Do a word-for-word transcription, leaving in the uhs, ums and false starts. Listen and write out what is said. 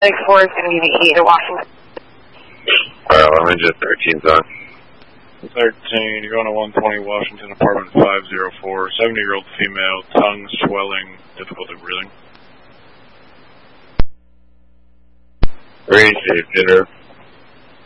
six four is going to be the E to Washington. Alright, well, I'm just thirteen's on. thirteen, you're going to one twenty Washington, apartment five oh four, seventy-year-old female, tongue swelling, difficulty breathing. Range safe, dinner.